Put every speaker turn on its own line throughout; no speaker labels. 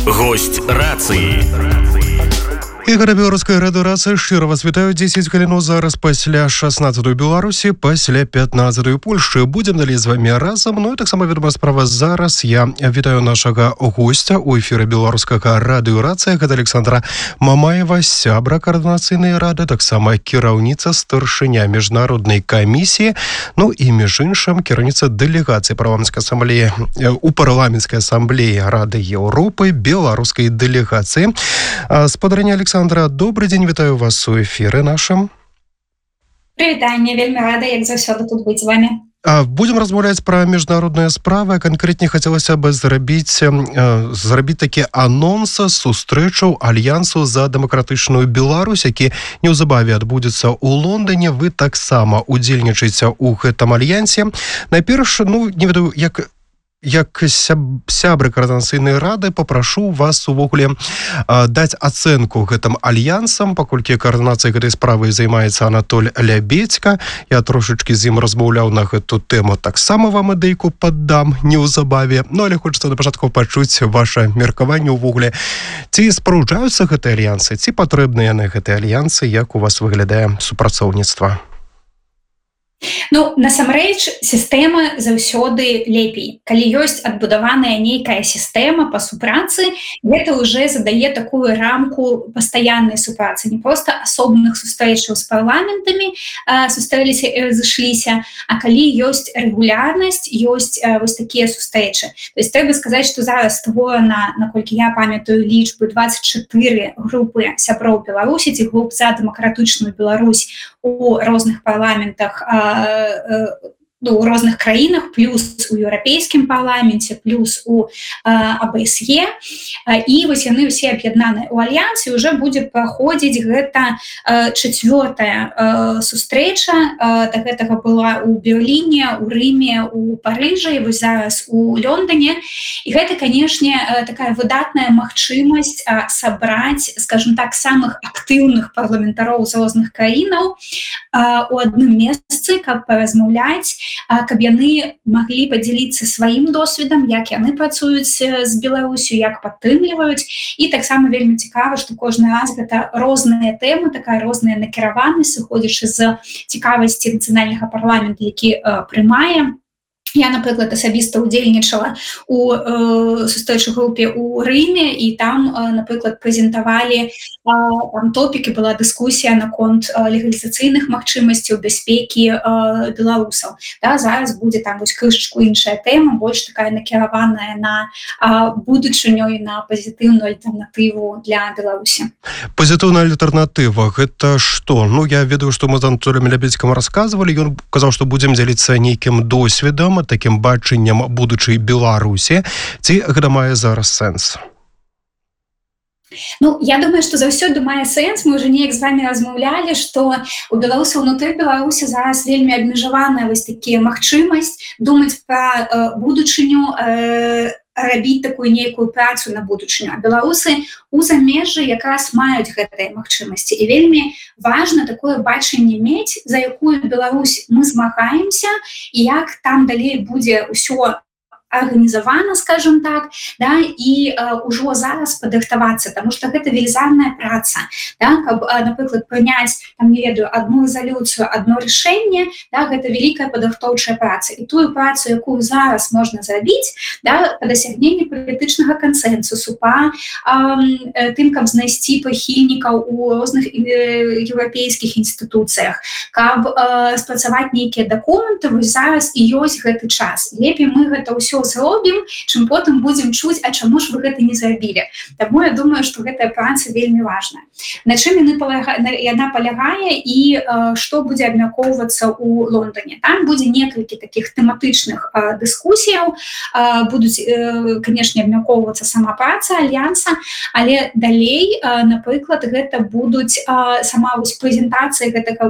Гость рацыі.
Ігор Беларуская радыёрацыя шчыра вас вітаю. 10 хвілін зараз пасля 16-й Беларусі, пасля 15-й Польшчы. Будем далей з вами разам. Ну і таксама вядома справа зараз. Я вітаю нашага гостя у эфіры беларускага радыёрацыя. Гэта Александра Мамаева, сябра каардынацыйнай рады, таксама кіраўніца старшыня міжнароднай камісіі, ну і між іншым кіраўніца дэлегацыі парламенцкай асамблеі у парламенцкай асамблеі Рады Еўропы беларускай дэлегацыі. Спадарня Александра, добрый день, вітаю вас у эфіры нашым.
Прывітанне, вельмі рада, як заўсёды тут быць з вами.
Будем размаўляць пра міжнародныя справы. Канкрэтней хацелася бы зрабіць такі анонс сустрэчаў Альянсу за дэмакратычную Беларусь, які неўзабаве адбудзецца ў Лондоне. Вы таксама удзельнічаеце ў гэтым альянсе. Найперш, не ведаю, як сябры каардынацыйнай рады папрашу вас увогуле даць ацэнку гэтым альянсам, паколькі каардынацыяй гэтай справы займаецца Анатоль Лябедзька. Я трошачкі з ім размаўляў на гэту тэму, таксама вам ідэйку паддам неўзабаве. Але хочацца на пачатку пачуць ваша меркаванне ўвогуле. Ці спраўджаюцца гэтыя альянсы, ці патрэбныя яны гэтыя альянсы, як у вас выглядае супрацоўніцтва?
Насамрэч, сістэма заўсёды лепей. Калі ёсць адбудаваная нейкая сістэма па супрацы, гэта ўжо задае такую рамку пастаяннай супрацы. Не проста асобных сустрэчаў з парламентамі сустрэліся і разышліся, а калі ёсць рэгулярнасць, ёсць вось такія сустрэчы. То есть трэба сказаць, што зараз створана, наколькі я памятаю лічбы, 24 групы сяброў Беларусі, ці груп за дэмакратычную Беларусь у розных парламентах у розных краінах, плюс у еўрапейскім парламенце, плюс у АБСЕ. І вось яны ўсе аб'яднаны ў альянсе. Уже будзе праходзіць гэта 4-я сустрэча. Да гэтага была ў Берліне, у Рыме, у Парыжы, і вось зараз у Лондоне. І гэта, канешне, такая выдатная магчымасць сабраць, скажем так, самых актыўных парламентароў з розных краінаў у адным месцы, каб паразмаўляць, каб яны маглі падзяліцца сваім досведам, як яны працуюць з Беларусю, як падтрымліваюць. І таксама вельмі цікава, што кожны раз гэта розныя тэмы, такая розная накіраванасць, сыходзячы з цікавасці нацыянальнага парламента, які прымае. Я, напрыклад, асабіста удзельнічала у сустрэчы групе ў Рыме, і там, напрыклад, прэзентавалі топікі, была дыскусія наконт легалізацыйных магчымасцяў бяспекі беларусаў. Зараз будзе там вось крышачку іншая тэма, больш такая накіраваная на будучыню і на пазітыўную альтэрнатыву для Беларусі.
Пазітыўная альтэрнатыва — гэта што? Я ведаю, што мы з Анатолем Лябедзькам расказвалі. Ён казаў, што будзем дзяліцца нейкім досведам, таким бачаннем будучай Беларусі. Ці гэта мае зараз сэнс?
Я думаю, што заўсёды мае сэнс. Мы ўжо неяк з вами размаўлялі, што у беларусаў унутры Беларусі зараз вельмі абмежаваная вось такія магчымасць думаць пра будучыню, рабіць такую нейкую працу на будучыню. А беларусы у замежжы якраз маюць гэтыя магчымасці. І вельмі важна такое бачанне мець, за якую Беларусь мы змагаемся, і як там далей будзе ўсё арганізавана, скажем так, і ўжо зараз падрыхтавацца, таму што гэта велізарная праца, каб, напрыклад, прыняць, не ведаю, адну рэзалюцыю, адно рашэнне, гэта вялікая падрыхтоўчая праца. І тую працу, якую зараз можна зрабіць, па дасягненні палітычнага кансэнсусу, па тым, каб знайсці прыхільнікаў у розных еўрапейскіх інстытуцыях, каб спрацаваць нейкія дакументы, вось зараз і ёсць гэты час. Лепей мы гэта ўсё зробім, чым потым будзем чуць, а чаму ж вы гэта не зрабілі. Таму я думаю, што гэтая праца вельмі важная. На чым яна палягае і што будзе абмяркоўвацца ў Лондоне. Там будзе некалькі такіх тэматычных дыскусіяў, будуць, канешне, абмяркоўвацца сама праца альянса, але далей, напрыклад, гэта будуць сама прэзентацыя гэтага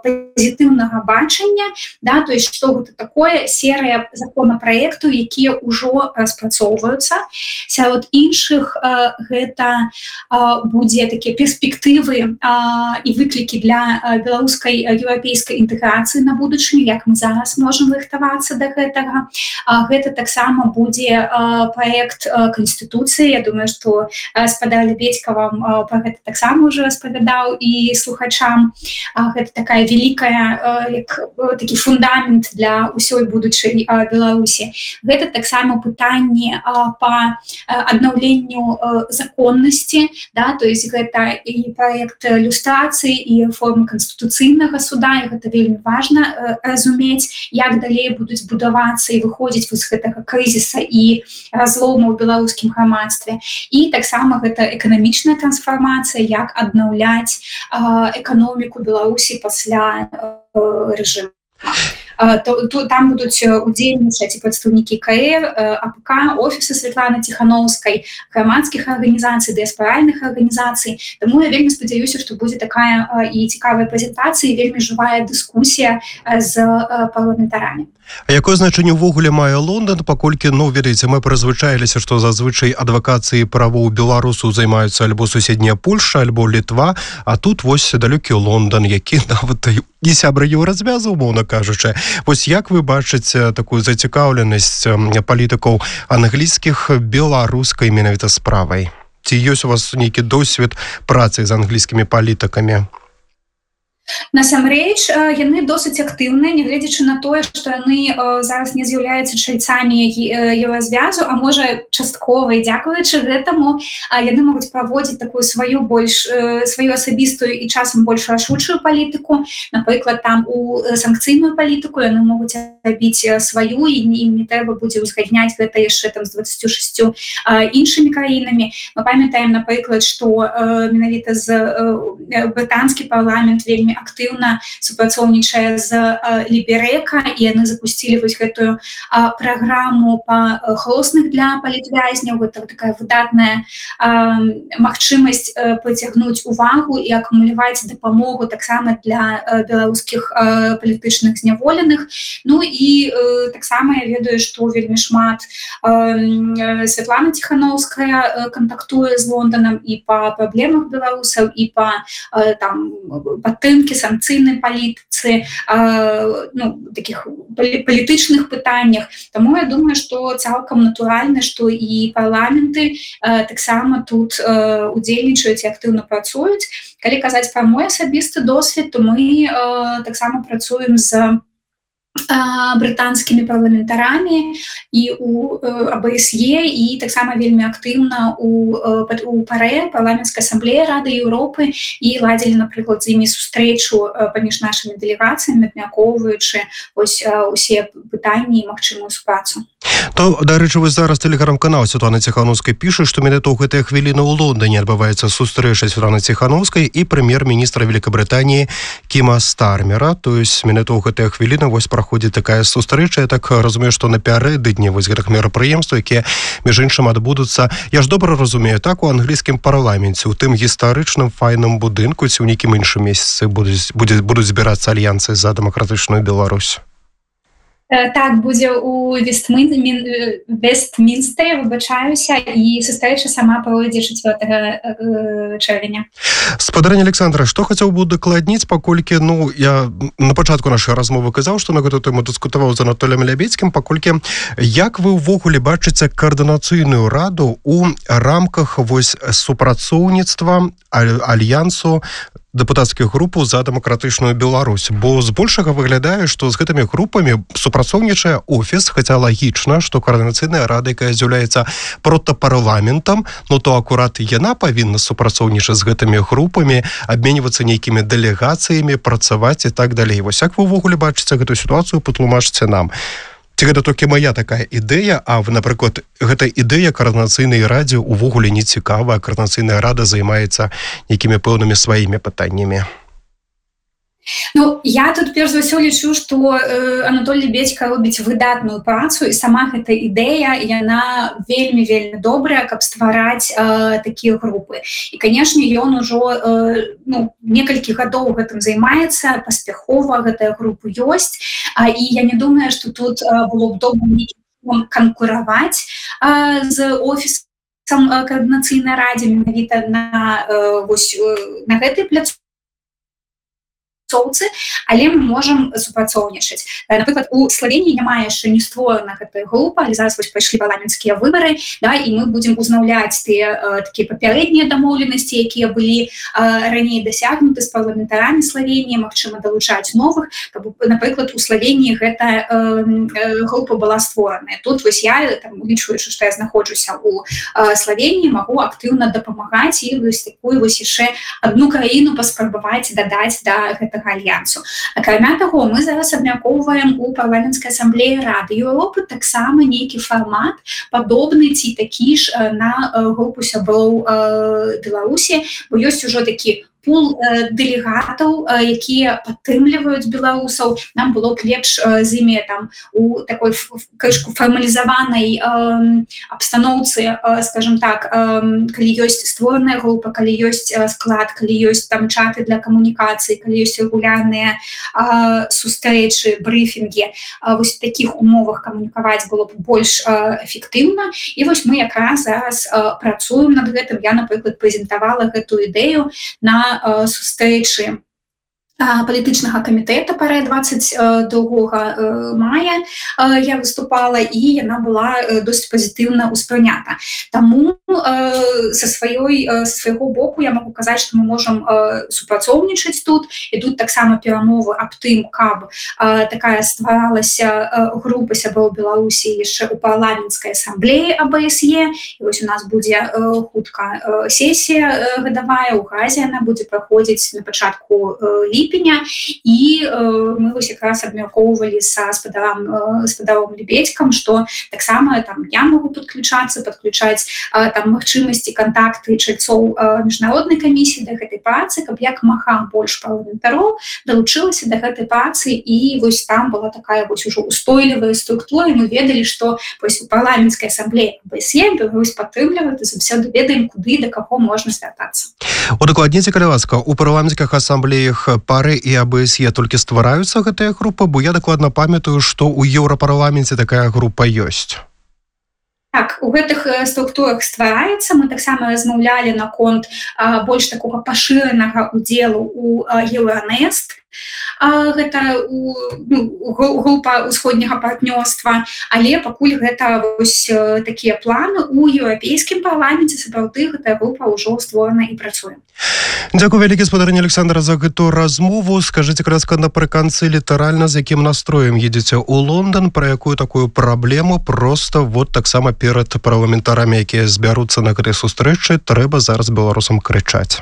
пазітыўнага бачання, да, то есть што гэта такое, серыя законапраектаў, якія ўжо распрацоўваюцца. Сярод іншых гэта будзе такія перспектывы і выклікі для беларускай еўрапейскай інтэграцыі на будучыню, як мы зараз можам рыхтавацца да гэтага. Гэта таксама будзе праект Канстытуцыі. Я думаю, што гаспадар Лебедзька вам пра гэта таксама ўжо распавядаў і слухачам. Гэта такая вялікая, такі фундамент для ўсёй будучай Беларусі. Гэта таксама пытанне па аднаўленню законнасці, да, то есть гэта і праект люстрацыі, і рэформы канстытуцыйнага суда, і гэта вельмі важна разумець, як далей будуць будавацца і выходзіць з гэтага крызіса і разлому ў беларускім грамадстве. І таксама гэта эканамічная трансфармацыя, як аднаўляць эканоміку Беларусі пасля рэжыму. Там будуць удзельнічаць і прадстаўнікі КР, АПК, офісы Святланы Ціхановскай, грамадскіх арганізацый, дыяспаральных арганізацый. Таму я вельмі спадзяюся, што будзе такая і цікавая прэзентацыя, і вельмі жывая дыскусія з парламентарамі.
А якое значэнне ўвогуле мае Лондан, паколькі, ведаеце, мы прызвычаіліся, што зазвычай адвакацыяй правоў беларусаў займаюцца альбо суседняя Польша, альбо Літва, а тут вось далёкі Лондан, які нават і сябра еўразвязу, умоўна кажучы. Вось як вы бачыце такую зацікаўленасць палітыкаў англійскіх беларускай менавіта справай? Ці ёсць у вас нейкі досвед працы з англійскімі палітыкамі?
Насамрэч, яны досыць актыўныя, нягледзячы на тое, што яны зараз не з'яўляюцца чальцамі еўразвязу, а можа часткова і дзякуючы гэтаму яны могуць праводзіць такую сваю асабістую і часам больш рашучую палітыку. Напрыклад, там у санкцыйную палітыку яны могуць рабіць сваю, і ім не трэба будзе ўзгадняць гэта яшчэ там з 26 іншымі краінамі. Мы памятаем, напрыклад, што менавіта з брытанскі парламент вельмі актыўна супрацоўнічае з Ліберэка, і яны запусцілі вось гэтую праграму па хлосных для палітвязняў. Гэта такая выдатная магчымасць прыцягнуць увагу і акумуляваць дапамогу таксама для беларускіх палітычных зняволеных. Ну і таксама я ведаю, што вельмі шмат Святлана Ціхановская кантактуе з Лонданам і па праблемах беларусаў, і па падтрымкі санкцыйнай палітыцы, такіх палітычных пытаннях. Таму я думаю, што цалкам натуральна, што і парламенты таксама тут удзельнічаюць і актыўна працуюць. Калі казаць пра мой асабісты досвед, то мы таксама працуем з брытанскімі парламентарамі і у АБСЕ, і таксама вельмі актыўна у ПАРЭ, парламенцкай асамблеі Рады Еўропы, і ладзілі, напрыклад, з імі сустрэчу паміж нашымі дэлегацыямі, абмяркоўваючы усе пытанні і магчымую супрацу.
То, дарэчы, вось зараз тэлеграм-канал Святланы Ціхановскай піша, што менавіта ў гэтыя хвіліны ў Лондоне адбываецца сустрэча Святланы Ціхановскай і прэм'ер-міністра Великабрытаніі Кіма Стармера. То есть менавіта ў гэтыя хвіліны вось праходзіць такая сустрэча. Я так разумею, што напярэдадні вось гэтых мерапрыемстваў, якія між іншым адбудуцца, я ж добра разумею, так, у англійскім парламенце, у тым гістарычным файным будынку, ці ў нейкім іншым месцы будуць збірацца альянсы за дэмакратычную Беларусь?
Так, будзе у Вестмінстэры, выбачаюся, і сустрэча сама пройдзе 4 чэрвеня.
Спадарня Александра, што хацеў бы дакладніць, паколькі, я на пачатку нашай размовы казаў, што на гэту тэму дыскутаваў з Анатоліем Лябедзькім, паколькі як вы ўвогуле бачыце каардынацыйную раду ў рамках вось супрацоўніцтва альянсу дэпутацкіх групаў за дэмакратычную Беларусь, бо збольшага выглядае, што з гэтымі групамі супрацоўнічае офіс, хаця лагічна, што каардынацыйная рада, якая з'яўляецца протапарламентам, то акурат яна павінна супрацоўнічаць з гэтымі групамі, абменьвацца нейкімі дэлегацыямі, працаваць і так далей. Вось як вы ўвогуле бачыце гэту сітуацыю, патлумачце нам. Ці гэта толькі моя такая ідэя, а, напрыклад, гэта ідэя каардынацыйнай радзе увогуле не цікавая, каардынацыйная рада займаецца нейкімі пэўнымі сваімі пытаннямі?
Ну, я тут перш за ўсё лічу, што Анатолій Бедзька робіць выдатную працу, і сама гэта ідэя, яна вельмі добрая, каб ствараць такія групы. І, канешне, ён ужо некалькі гадоў гэтым займаецца, паспяхова гэтая група ёсць. І я не думаю, што тут было б добра канкураваць з офісам каардынацыйнай радзе менавіта на гэтай пляцоўцы, але мы можам супрацоўнічаць. Напрыклад, у Славеніі няма яшчэ не створана гэтая група, але зараз пайшлі парламенцкія выбары, і мы будзем узнаўляць тыя такія папярэднія дамоўленасці, якія былі раней дасягнуты з парламентарамі Славеніі, магчыма, далучаць новых, каб, напрыклад, у Славеніі гэта група была створаная. Тут я, улічваючы, што я знаходжуся ў Славеніі, магу актыўна дапамагаць і такую яшчэ адну краіну паспрабаваць дадаць да гэтага альянсу. Акрамя таго, мы зараз абмяркоўваем у парламенцкай асамблеі Рады Еўропы таксама нейкі фармат, падобны ці такі ж на групу сяброў Беларусі, бо ёсць ужо такі пул дэлегатаў, якія падтрымліваюць беларусаў. Нам было б лепш з імі у такой крышку фармалізаванай абстаноўцы, скажем так, калі ёсць створаная група, калі ёсць склад, калі ёсць чаты для камунікацыі, калі ёсць рэгулярныя сустрэчы, брыфінгі. Вось в такіх умовах камунікаваць было б больш эфектыўна. І вось мы якраз зараз працуем над гэтым. Я, напрыклад, прэзентавала гэтую ідэю на сустрэчы палітычнага камітэта парэ 22 мая я выступала, і яна была досыць пазітыўна ўспрынята. Таму са свайго боку я магу казаць, што мы можам супрацоўнічаць тут. Ідуць таксама перамовы аб тым, каб такая стваралася група сяброў Беларусі яшчэ ў парламенцкай асамблеі АБСЕ. І вось у нас будзе хутка сесія гадавая ў Газе, яна будзе праходзіць на пачатку ліпеня, і мы вось якраз абмяркоўвалі са спадаром Лебедзькам, што таксама я магу падключаць магчымасці кантакты чальцоў міжнароднай камісіі да гэтай працы, каб як мага больш парламентароў далучылася да гэтай працы, і вось там была такая вось ужо устойлівая структура. Мы ведалі, што вось у парламенцкай асамблеі АБСЕ Беларусь падтрымлівае, і заўсёды ведаем, куды да каго можна звяртацца.
Удакладніце, калі ласка, у парламенцкіх асамблеях пары і АБСЕ толькі ствараюцца гэтыя групы, бо я дакладна памятаю, што ў Еўрапарламенце такая група ёсць.
Так, у гэтых структурах ствараецца. Мы таксама размаўлялі наконт больш такога пашыранага ўдзелу ў Еўранест. Гэта група ўсходняга партнёрства, але пакуль гэта вось такія планы. У еўрапейскім парламенце сапраўды гэтая група ўжо створана і працуе.
Дзякуй вялікі, спадарыня Александра, за гэту размову. Скажыце, кратка, напрыканцы літаральна, з якім настроем едзеце ў Лондан, пра якую такую праблему проста вот таксама перад парламентарамі, якія збяруцца на гэтай сустрэчы, трэба зараз беларусам крычаць?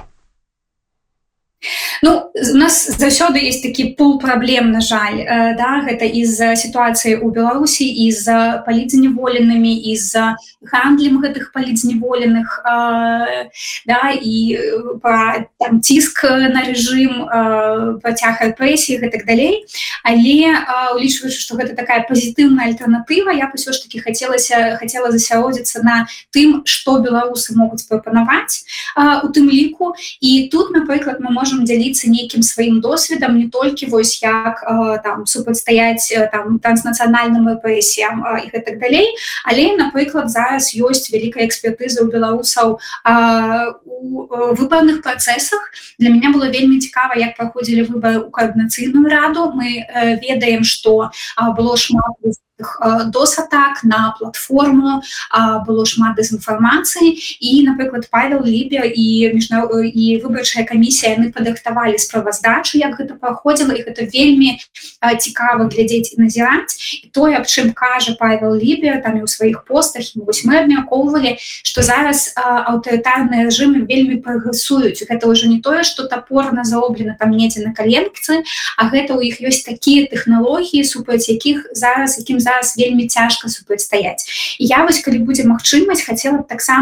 Ну, у нас заўсёды есть такі пул праблем, на жаль, гэта з-за сітуацыі ў Беларусі, і з палітзняволенымі, і з гандлем гэтых палітзняволеных, і пра ціск на рэжым, працяг рэпрэсій і так далей. Але улічваючы, што гэта такая пазітыўная альтэрнатыва, я б усё ж такі хацела засяродзіцца на тым, што беларусы могуць прапанаваць у тым ліку. І тут, напрыклад, мы можам дзяліцца нейкім сваім досведам, не толькі вось як супрацьстаяць транснацыянальным рэпрэсіям і гэтак далей, але, напрыклад, зараз ёсць вялікая экспертыза ў беларусаў у выбарных працэсах. Для мяне было вельмі цікава, як праходзілі выбары ў каардынацыйную раду. Мы ведаем, што было шмат досатак на платформу, было шмат дэзінфармацыі, і, напрыклад, Павел Лібер і выбарчая камісія, яны падрыхтавалі справаздачу, як гэта праходзіла, і гэта вельмі цікава глядзець і назіраць. І тое, аб чым кажа Павел Лібер і ў сваіх постах, і вось мы абмяркоўвалі, што зараз аўтарытарныя рэжымы вельмі прагрэсуюць. Гэта ўжо не тое, што тапорна зароблена недзе на каленцы, а гэта ў іх ёсць такія тэхналогіі, супраць якім зараз вельмі цяжка супрацьстаяць. І я вось, калі будзе магчымасць, хацела б таксама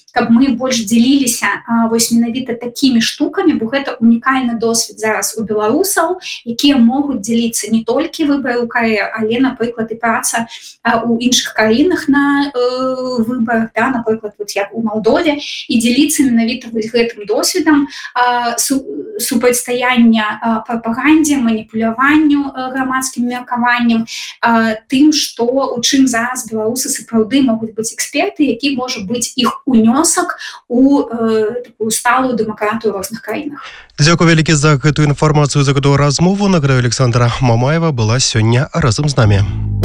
каб мы больш дзяліліся вось менавіта такімі штукамі, бо гэта унікальны досвед зараз у беларусаў, якія могуць дзяліцца не толькі выбары ў КАЭ, але, напрыклад, і праца у іншых краінах на выбарах, да, напрыклад, вот як у Малдове, і дзяліцца менавіта вось гэтым досведам супрацьстаяння прапагандзе, маніпуляванню грамадскім меркаваннем, тым, што у чым зараз беларусы сапраўды могуць быць эксперты, які можа быць іх унёсак у такую сталую дэмакратыю ў розных краінах.
Дзякуй вялікі за гэтую інфармацыю, за гэтую размову. Нагадаю, Александра Мамаева была сёння разам з намі.